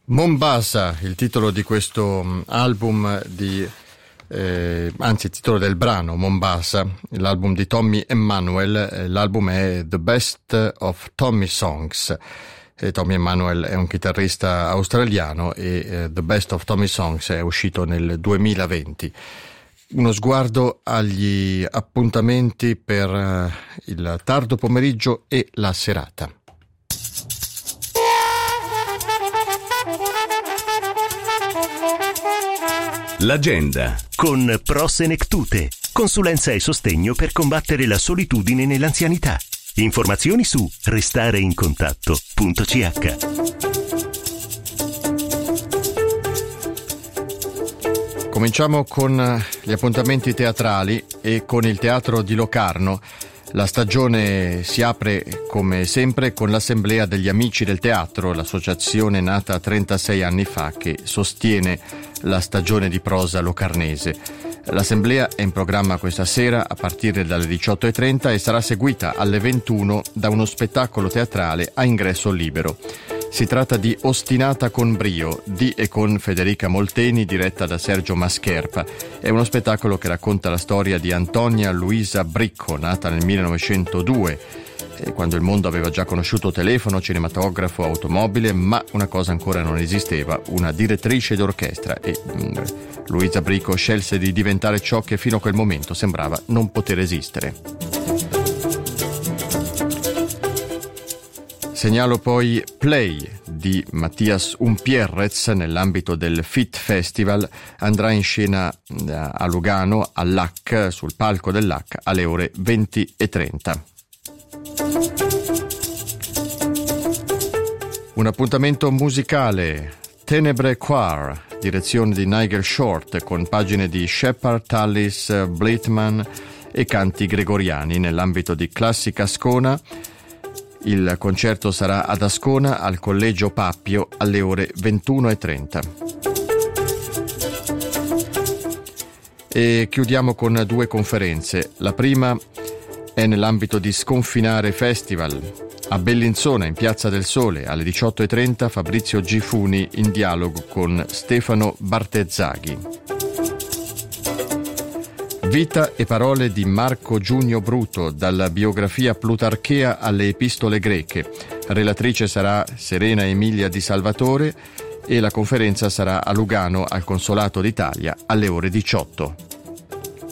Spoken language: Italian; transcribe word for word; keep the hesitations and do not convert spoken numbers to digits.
Mombasa, il titolo di questo album di eh, anzi il titolo del brano Mombasa, l'album di Tommy Emmanuel. eh, l'album è The Best of Tommy Songs. e Tommy Emmanuel è un chitarrista australiano e eh, The Best of Tommy Songs è uscito nel duemilaventi. Uno sguardo agli appuntamenti per eh, il tardo pomeriggio e la serata. L'agenda con Prosenectute, consulenza e sostegno per combattere la solitudine nell'anzianità. Informazioni su restareincontatto punto c h. Cominciamo con gli appuntamenti teatrali e con il Teatro di Locarno. La stagione si apre come sempre con l'Assemblea degli Amici del Teatro, l'associazione nata trentasei anni fa che sostiene la stagione di prosa locarnese. L'assemblea è in programma questa sera a partire dalle diciotto e trenta e sarà seguita alle ventuno da uno spettacolo teatrale a ingresso libero. Si tratta di Ostinata con brio, di e con Federica Molteni, diretta da Sergio Mascherpa. È uno spettacolo che racconta la storia di Antonia Luisa Bricco, nata nel millenovecentodue, eh, quando il mondo aveva già conosciuto telefono, cinematografo, automobile, ma una cosa ancora non esisteva, una direttrice d'orchestra, e mh, Luisa Bricco scelse di diventare ciò che fino a quel momento sembrava non poter esistere. Segnalo poi Play di Mattias Umpierrez nell'ambito del Fit Festival. Andrà in scena a Lugano, all'A C, sul palco dell'A C, alle ore venti e trenta. Un appuntamento musicale, Tenebre Choir, direzione di Nigel Short, con pagine di Shepard, Tallis, Blitman e canti gregoriani nell'ambito di Classica Ascona. Il concerto sarà ad Ascona al Collegio Pappio alle ore ventuno e trenta. E chiudiamo con due conferenze. La prima è nell'ambito di Sconfinare Festival. A Bellinzona, in Piazza del Sole, alle diciotto e trenta, Fabrizio Gifuni in dialogo con Stefano Bartezzaghi. Vita e parole di Marco Giunio Bruto, dalla biografia plutarchea alle epistole greche. Relatrice sarà Serena Emilia Di Salvatore e la conferenza sarà a Lugano al Consolato d'Italia alle ore diciotto.